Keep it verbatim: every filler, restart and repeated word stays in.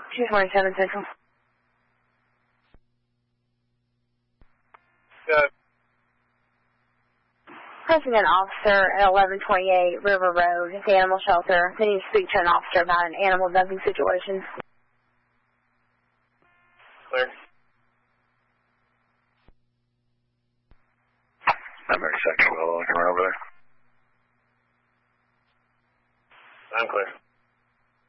two twenty-seven Central. Go. Pressing an officer at eleven twenty-eight River Road at the animal shelter. They need to speak to an officer about an animal dumping situation. Clear. Number section, well, come over there. I'm clear.